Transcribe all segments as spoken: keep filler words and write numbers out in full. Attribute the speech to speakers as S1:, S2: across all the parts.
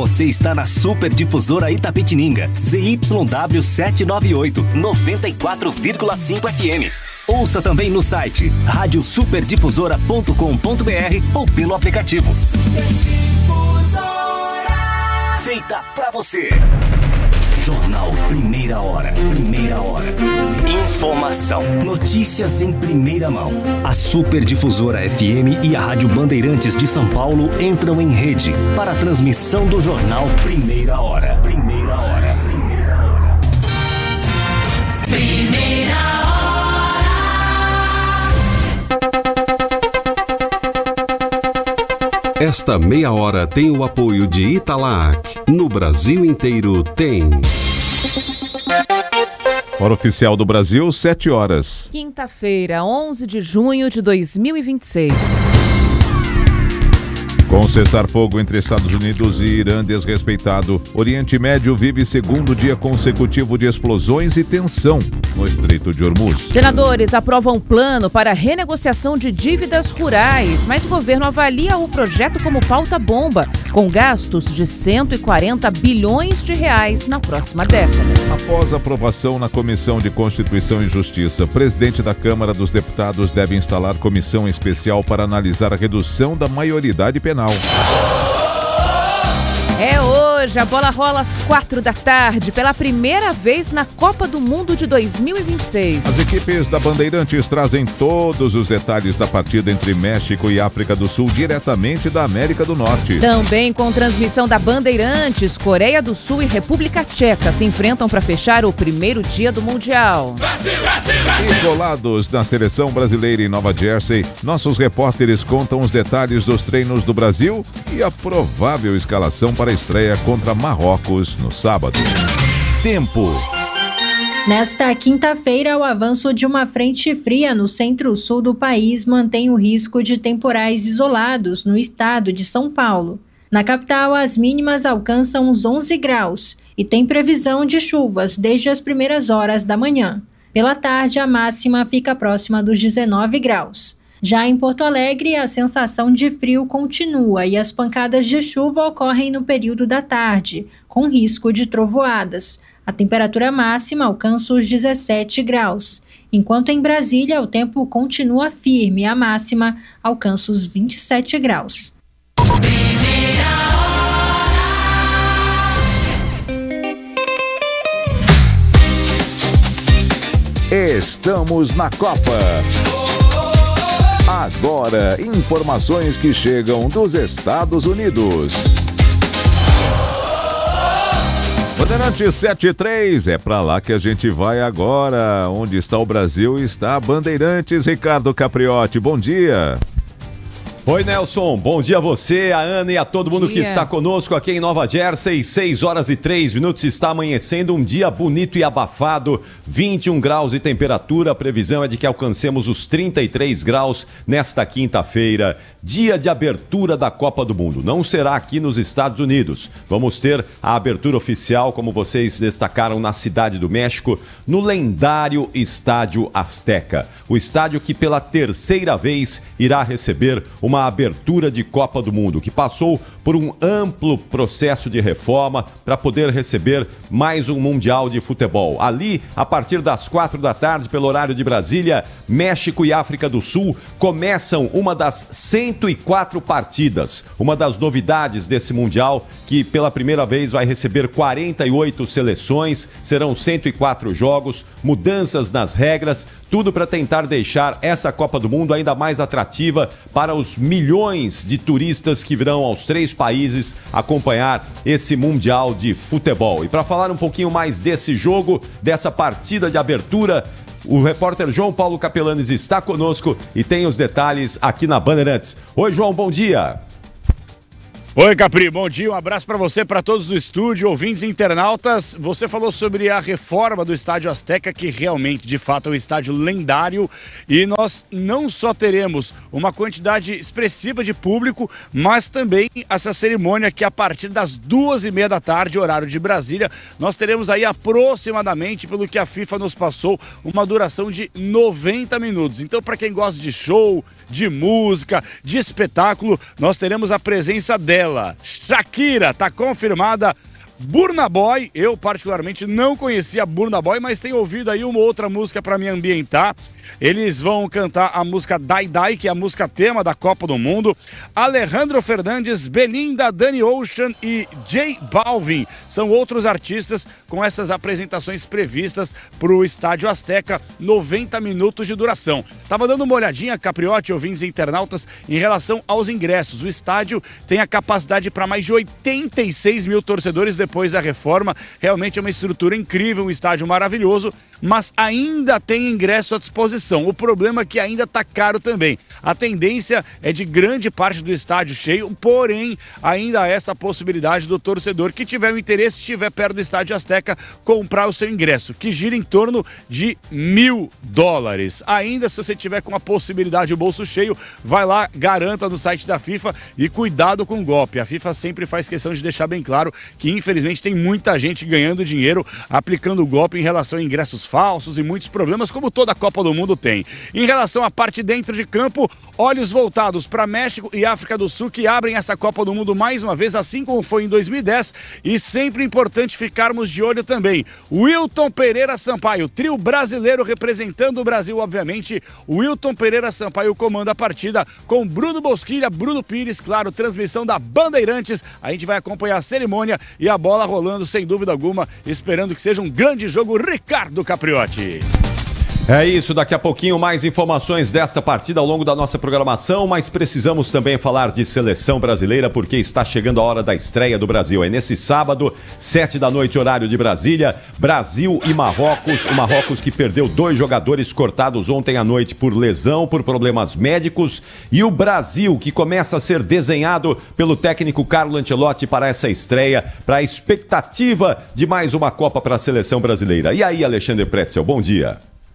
S1: Você está na Super Difusora Itapetininga, Z Y W setecentos e noventa e oito, noventa e quatro vírgula cinco F M. Ouça também no site rádio super difusora ponto com ponto b r ou pelo aplicativo. Feita pra você. Jornal Primeira Hora. Primeira Hora. Informação. Notícias em primeira mão. A Super Difusora F M e a Rádio Bandeirantes de São Paulo entram em rede para a transmissão do Jornal Primeira Hora. Primeira Hora. Primeira Hora. Primeira Hora.
S2: Esta meia hora tem o apoio de Italac. No Brasil inteiro tem.
S3: Hora oficial do Brasil, sete horas.
S4: Quinta-feira, onze de junho de dois mil e vinte e seis.
S3: Com cessar-fogo entre Estados Unidos e Irã desrespeitado, Oriente Médio vive segundo dia consecutivo de explosões e tensão no Estreito de Hormuz.
S4: Senadores aprovam plano para renegociação de dívidas rurais, mas o governo avalia o projeto como pauta-bomba, com gastos de cento e quarenta bilhões de reais na próxima década.
S3: Após a aprovação na Comissão de Constituição e Justiça, presidente da Câmara dos Deputados deve instalar comissão especial para analisar a redução da maioridade penal.
S4: É hoje, a bola rola às quatro da tarde, pela primeira vez na Copa do Mundo de dois mil e vinte e seis.
S3: As equipes da Bandeirantes trazem todos os detalhes da partida entre México e África do Sul, diretamente da América do Norte.
S4: Também com transmissão da Bandeirantes, Coreia do Sul e República Tcheca se enfrentam para fechar o primeiro dia do Mundial.
S3: Brasil, Brasil, Brasil! Isolados na seleção brasileira em Nova Jersey, nossos repórteres contam os detalhes dos treinos do Brasil e a provável escalação para a estreia contra Marrocos no sábado. Tempo.
S5: Nesta quinta-feira, o avanço de uma frente fria no centro-sul do país mantém o risco de temporais isolados no estado de São Paulo. Na capital, as mínimas alcançam os onze graus e tem previsão de chuvas desde as primeiras horas da manhã. Pela tarde, a máxima fica próxima dos dezenove graus. Já em Porto Alegre, a sensação de frio continua e as pancadas de chuva ocorrem no período da tarde, com risco de trovoadas. A temperatura máxima alcança os dezessete graus, enquanto em Brasília o tempo continua firme e a máxima alcança os vinte e sete graus.
S3: Estamos na Copa. Agora, informações que chegam dos Estados Unidos. Bandeirantes sete e três, é pra lá que a gente vai agora. Onde está o Brasil está a Bandeirantes. Ricardo Capriotti, bom dia.
S6: Oi, Nelson, bom dia a você, a Ana e a todo mundo
S4: dia.
S6: Que está conosco aqui em Nova Jersey. Seis horas e três minutos, está amanhecendo um dia bonito e abafado, vinte e um graus de temperatura. A previsão é de que alcancemos os trinta e três graus nesta quinta-feira, dia de abertura da Copa do Mundo. Não será aqui nos Estados Unidos. Vamos ter a abertura oficial, como vocês destacaram, na Cidade do México, no lendário Estádio Azteca. O estádio que pela terceira vez irá receber uma uma abertura de Copa do Mundo, que passou por um amplo processo de reforma para poder receber mais um Mundial de Futebol. Ali, a partir das quatro da tarde, pelo horário de Brasília, México e África do Sul começam uma das cento e quatro partidas, uma das novidades desse Mundial, que pela primeira vez vai receber quarenta e oito seleções, serão cento e quatro jogos, mudanças nas regras, tudo para tentar deixar essa Copa do Mundo ainda mais atrativa para os milhões de turistas que virão aos três países acompanhar esse Mundial de Futebol. E para falar um pouquinho mais desse jogo, dessa partida de abertura, o repórter João Paulo Capelanes está conosco e tem os detalhes aqui na Bandeirantes. Oi, João, bom dia.
S7: Oi, Capri, bom dia, um abraço para você, para todos do estúdio, ouvintes e internautas. Você falou sobre a reforma do Estádio Azteca, que realmente, de fato, é um estádio lendário, e nós não só teremos uma quantidade expressiva de público, mas também essa cerimônia que a partir das duas e meia da tarde, horário de Brasília, nós teremos aí aproximadamente, pelo que a FIFA nos passou, uma duração de noventa minutos. Então, para quem gosta de show, de música, de espetáculo, nós teremos a presença dela, ela, Shakira, tá confirmada. Burna Boy, eu particularmente não conhecia Burna Boy, mas tenho ouvido aí uma outra música para me ambientar. Eles vão cantar a música Dai Dai, que é a música tema da Copa do Mundo. Alejandro Fernandes, Belinda, Danny Ocean e J Balvin são outros artistas com essas apresentações previstas para o Estádio Azteca, noventa minutos de duração. Tava dando uma olhadinha, Capriotti, ouvintes e internautas, em relação aos ingressos. O estádio tem a capacidade para mais de oitenta e seis mil torcedores depois da reforma. Realmente é uma estrutura incrível, um estádio maravilhoso, mas ainda tem ingresso à disposição. O problema é que ainda está caro também. A tendência é de grande parte do estádio cheio, porém ainda há essa possibilidade do torcedor que tiver o interesse, estiver perto do Estádio Azteca, comprar o seu ingresso, que gira em torno de mil dólares. Ainda, se você tiver com a possibilidade, o bolso cheio, vai lá, garanta no site da FIFA e cuidado com o golpe. A FIFA sempre faz questão de deixar bem claro que, infelizmente, tem muita gente ganhando dinheiro aplicando o golpe em relação a ingressos falsos e muitos problemas, como toda a Copa do Mundo tem. Em relação à parte dentro de campo, olhos voltados para México e África do Sul, que abrem essa Copa do Mundo mais uma vez, assim como foi em dois mil e dez, e sempre importante ficarmos de olho também. Wilton Pereira Sampaio, trio brasileiro representando o Brasil, obviamente. Wilton Pereira Sampaio comanda a partida com Bruno Bosquilha, Bruno Pires, claro, transmissão da Bandeirantes. A gente vai acompanhar a cerimônia e a bola rolando, sem dúvida alguma, esperando que seja um grande jogo. Ricardo Capriotti.
S6: É isso, daqui a pouquinho mais informações desta partida ao longo da nossa programação, mas precisamos também falar de seleção brasileira, porque está chegando a hora da estreia do Brasil. É nesse sábado, sete da noite, horário de Brasília, Brasil e Marrocos. O Marrocos que perdeu dois jogadores cortados ontem à noite por lesão, por problemas médicos, e o Brasil que começa a ser desenhado pelo técnico Carlo Ancelotti para essa estreia, para a expectativa de mais uma Copa para a seleção brasileira. E aí, Alexandre Pretzel, bom dia.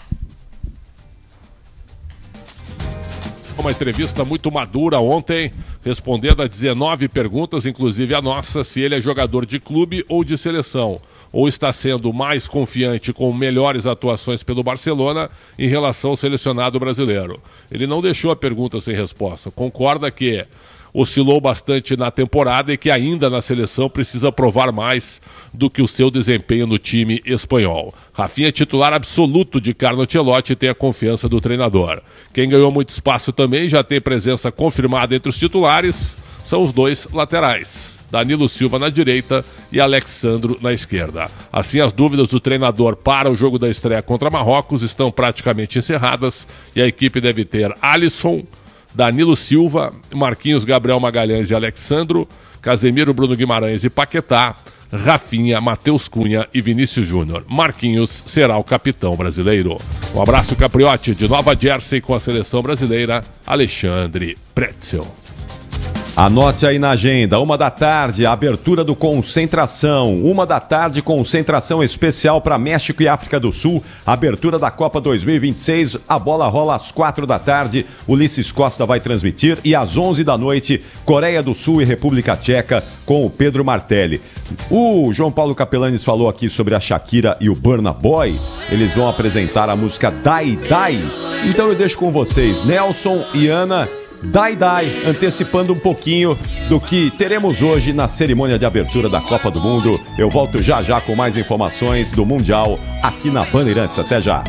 S8: Uma entrevista muito madura ontem, respondendo a dezenove perguntas, inclusive a nossa, se ele é jogador de clube ou de seleção, ou está sendo mais confiante com melhores atuações pelo Barcelona em relação ao selecionado brasileiro. Ele não deixou a pergunta sem resposta, concorda que oscilou bastante na temporada e que ainda na seleção precisa provar mais do que o seu desempenho no time espanhol. Rafinha é titular absoluto de Carlo Ancelotti e tem a confiança do treinador. Quem ganhou muito espaço também, já tem presença confirmada entre os titulares, são os dois laterais. Danilo Silva na direita e Alexandro na esquerda. Assim, as dúvidas do treinador para o jogo da estreia contra Marrocos estão praticamente encerradas e a equipe deve ter Alisson, Danilo Silva, Marquinhos, Gabriel Magalhães e Alexandro, Casemiro, Bruno Guimarães e Paquetá, Rafinha, Matheus Cunha e Vinícius Júnior. Marquinhos será o capitão brasileiro. Um abraço, Capriotti, de Nova Jersey com a seleção brasileira, Alexandre Pretzel.
S6: Anote aí na agenda, uma da tarde, a abertura do Concentração. Uma da tarde, concentração especial para México e África do Sul. Abertura da Copa dois mil e vinte e seis. A bola rola às quatro da tarde. Ulisses Costa vai transmitir. E às onze da noite, Coreia do Sul e República Tcheca com o Pedro Martelli. O João Paulo Capelanes falou aqui sobre a Shakira e o Burna Boy. Eles vão apresentar a música Dai Dai. Então eu deixo com vocês, Nelson e Ana. Dai Dai, antecipando um pouquinho do que teremos hoje na cerimônia de abertura da Copa do Mundo. Eu volto já já com mais informações do Mundial aqui na Bandeirantes. Até já.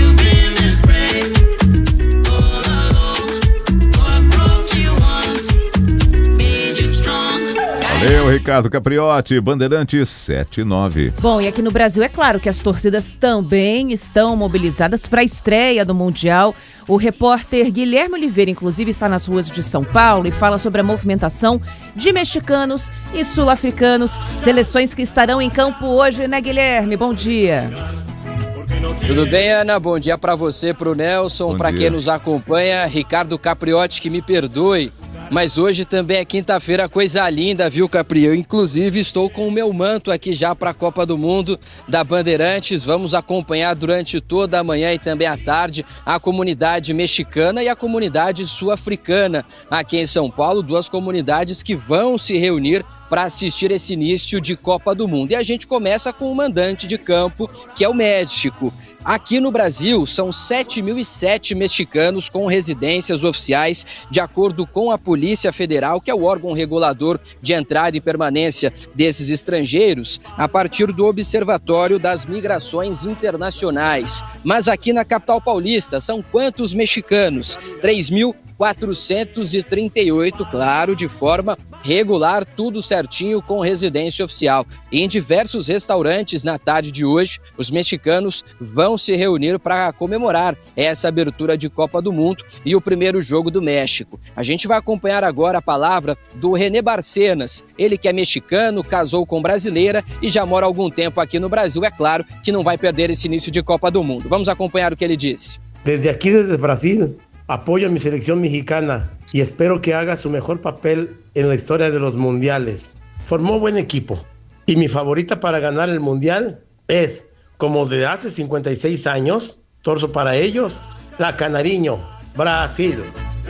S3: Valeu, Ricardo Capriotti, Bandeirantes sete e nove.
S4: Bom, e aqui no Brasil é claro que as torcidas também estão mobilizadas para a estreia do Mundial. O repórter Guilherme Oliveira, inclusive, está nas ruas de São Paulo e fala sobre a movimentação de mexicanos e sul-africanos, seleções que estarão em campo hoje, né, Guilherme? Bom dia.
S9: Tudo bem, Ana? Bom dia para você, para o Nelson, para quem nos acompanha, Ricardo Capriotti, que me perdoe. Mas hoje também é quinta-feira, coisa linda, viu, Capri? Eu, inclusive, estou com o meu manto aqui já para a Copa do Mundo da Bandeirantes. Vamos acompanhar durante toda a manhã e também à tarde a comunidade mexicana e a comunidade sul-africana aqui em São Paulo. Duas comunidades que vão se reunir para assistir esse início de Copa do Mundo. E a gente começa com o mandante de campo, que é o México. Aqui no Brasil, são sete mil e sete mexicanos com residências oficiais, de acordo com a polícia Polícia Federal, que é o órgão regulador de entrada e permanência desses estrangeiros, a partir do Observatório das Migrações Internacionais. Mas aqui na capital paulista, são quantos mexicanos? três mil quatrocentos e trinta e oito, claro, de forma regular, tudo certinho, com residência oficial. E em diversos restaurantes na tarde de hoje, os mexicanos vão se reunir para comemorar essa abertura de Copa do Mundo e o primeiro jogo do México. A gente vai acompanhar agora a palavra do René Barcenas, ele que é mexicano, casou com brasileira e já mora há algum tempo aqui no Brasil. É claro que não vai perder esse início de Copa do Mundo. Vamos acompanhar o que ele disse.
S10: Desde aqui, desde Brasil, apoyo a mi selección mexicana y espero que haga su mejor papel en la historia de los mundiales. Formó buen equipo y mi favorita para ganar el mundial es, como de hace cincuenta y seis años, torzo para ellos, la Canariño, Brasil.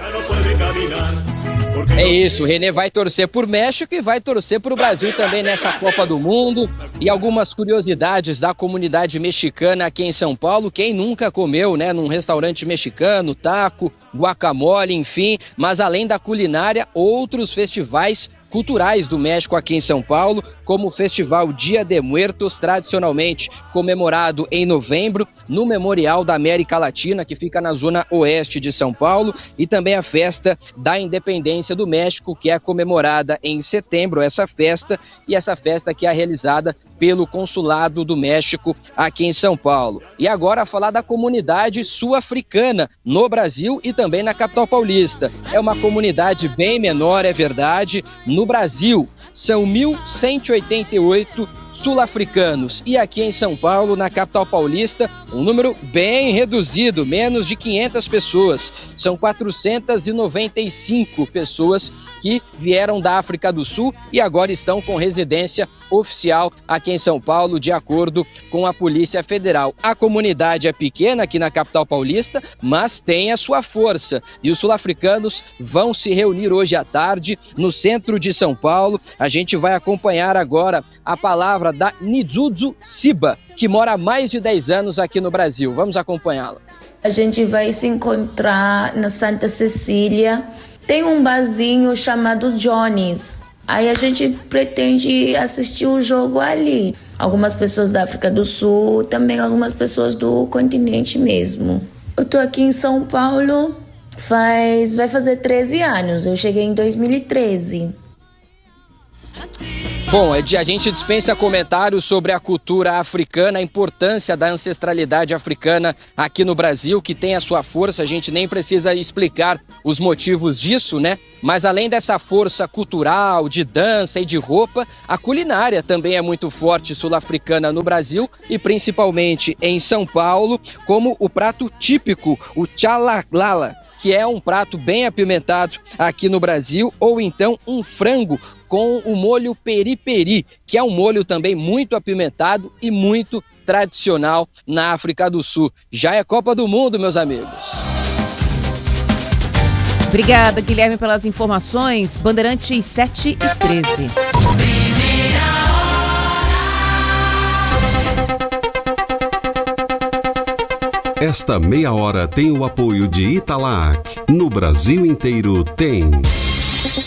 S9: É isso, o René vai torcer por México e vai torcer por o Brasil também nessa Copa do Mundo. E algumas curiosidades da comunidade mexicana aqui em São Paulo. Quem nunca comeu, né, num restaurante mexicano, taco, guacamole, enfim. Mas além da culinária, outros festivais culturais do México aqui em São Paulo, como o Festival Dia de Muertos, tradicionalmente comemorado em novembro, no Memorial da América Latina, que fica na zona oeste de São Paulo, e também a Festa da Independência do México, que é comemorada em setembro, essa festa, e essa festa que é realizada pelo Consulado do México aqui em São Paulo. E agora falar da comunidade sul-africana no Brasil e também na capital paulista. É uma comunidade bem menor, é verdade, no Brasil. São mil cento e oitenta e oito sul-africanos. E aqui em São Paulo, na capital paulista, um número bem reduzido, menos de quinhentas pessoas. São quatrocentas e noventa e cinco pessoas que vieram da África do Sul e agora estão com residência oficial aqui em São Paulo, de acordo com a Polícia Federal. A comunidade é pequena aqui na capital paulista, mas tem a sua força. E os sul-africanos vão se reunir hoje à tarde no centro de São Paulo. A gente vai acompanhar agora a palavra da Nizuzu Siba, que mora há mais de dez anos aqui no Brasil. Vamos acompanhá-la.
S11: A gente vai se encontrar na Santa Cecília. Tem um barzinho chamado Johnny's. Aí a gente pretende assistir o jogo ali. Algumas pessoas da África do Sul, também algumas pessoas do continente mesmo. Eu tô aqui em São Paulo faz... vai fazer treze anos. Eu cheguei em dois mil e treze.
S9: Bom, a gente dispensa comentários sobre a cultura africana, a importância da ancestralidade africana aqui no Brasil, que tem a sua força, a gente nem precisa explicar os motivos disso, né? Mas além dessa força cultural, de dança e de roupa, a culinária também é muito forte sul-africana no Brasil e principalmente em São Paulo, como o prato típico, o tchalalala, que é um prato bem apimentado aqui no Brasil, ou então um frango com o molho peri-peri, que é um molho também muito apimentado e muito tradicional na África do Sul. Já é Copa do Mundo, meus amigos.
S4: Obrigada, Guilherme, pelas informações. Bandeirantes sete e treze.
S2: Esta meia hora tem o apoio de Italac. No Brasil inteiro tem...